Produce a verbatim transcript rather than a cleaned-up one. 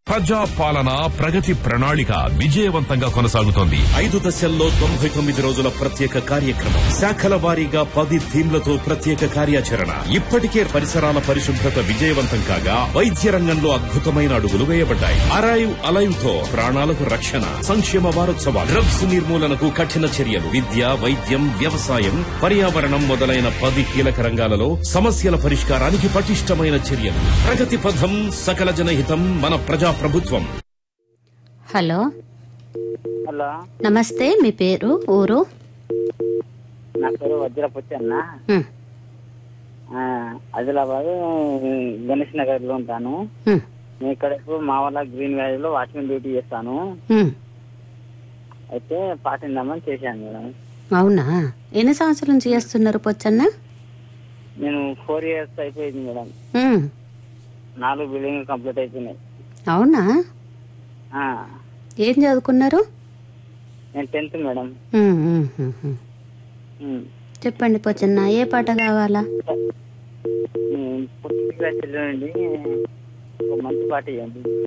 ప్రజా పాలన ప్రగతి ప్రణాళిక విజయవంతంగా కొనసాగుతోంది. ఐదు దశల్లో తొంభై తొమ్మిది రోజుల ప్రత్యేక కార్యక్రమం, శాఖల వారీగా పది థీమ్లతో ప్రత్యేక కార్యాచరణ. ఇప్పటికే పరిసరాల పరిశుభ్రత విజయవంతం కాగా వైద్య రంగంలో అద్భుతమైన అడుగులు వేయబడ్డాయి. అరైవ్ అలైవ్ తో ప్రాణాలకు రక్షణ. సంక్షేమ వారోత్సవాలు, డ్రగ్స్ నిర్మూలనకు కఠిన చర్యలు, విద్య, వైద్యం, వ్యవసాయం, పర్యావరణం మొదలైన పది కీలక రంగాలలో సమస్యల పరిష్కారానికి పటిష్టమైన చర్యలు. ప్రగతి పథం, సకల జనహితం, మన ప్రజా ప్రభుత్వం. హలో హలో, నమస్తే. మీ పేరు, ఊరు? నా పేరు వజ్రపతి అన్న. హ్మ్. ఆదిలాబాద్ గణేష్ నగర్ లో ఉంటాను. హ్మ్. నేను ఇక్కడ ఇప్పుడు మా వాళ్ళ గ్రీన్ వ్యాలీ లో వాచ్మెన్ డ్యూటీ చేస్తాను. హ్మ్. అయితే పాటిందామని చేశాను మేడం. అవునా? ఎన్ని సంవత్సరాల నుంచి చేస్తున్నారు పొచ్చన్న? నేను ఫోర్ ఇయర్స్ అయిపోయింది మేడం. హ్మ్. నాలుగు బిల్డింగ్ కంప్లీట్ అయిపోయినాయి. అవునా? ఆ, ఏం చదువుకున్నారు? నేను టెన్త్ మేడం. హ్మ్, హ్మ్, హ్మ్, హ్మ్. ఉమ్. చెప్పండి పొచ్చన్న, ఏ పాట కావాలా? నేను పుట్టిన చిల్లండి, ఒక మంచి పాట ఇవ్వండి.